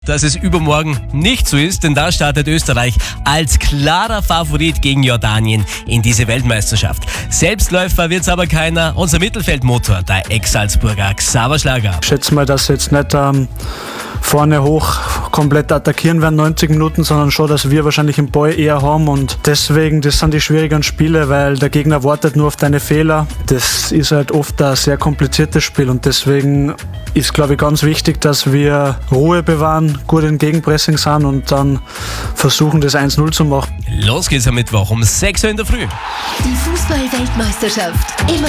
Dass es übermorgen nicht so ist, denn da startet Österreich als klarer Favorit gegen Jordanien in diese Weltmeisterschaft. Selbstläufer wird's aber keiner. Unser Mittelfeldmotor, der Ex-Salzburger Xaver Schlager. Ich schätze mal, dass sie jetzt nicht vorne hoch komplett attackieren werden 90 Minuten, sondern schon, dass wir wahrscheinlich den Ball eher haben und deswegen, das sind die schwierigen Spiele, weil der Gegner wartet nur auf deine Fehler. Das ist halt oft ein sehr kompliziertes Spiel und deswegen ist, glaube ich, ganz wichtig, dass wir Ruhe bewahren, gut im Gegenpressing sind und dann versuchen, das 1-0 zu machen. Los geht's am Mittwoch um 6 Uhr in der Früh. Die Fußball-Weltmeisterschaft immer